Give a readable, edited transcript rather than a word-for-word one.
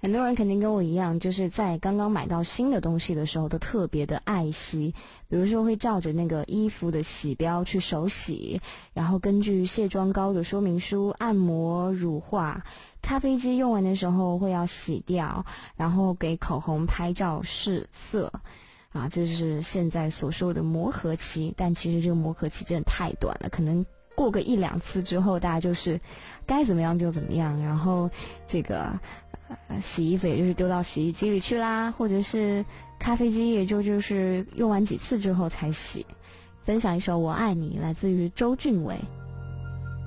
很多人肯定跟我一样，就是在刚刚买到新的东西的时候都特别的爱惜，比如说会照着那个衣服的洗标去手洗，然后根据卸妆膏的说明书按摩乳化，咖啡机用完的时候会要洗掉，然后给口红拍照试色啊，这是现在所说的磨合期，但其实这个磨合期真的太短了，可能过个一两次之后，大家就是该怎么样就怎么样，然后这个洗衣服也就是丢到洗衣机里去啦，或者是咖啡机也就是用完几次之后才洗。分享一首《我爱你》，来自于周俊伟。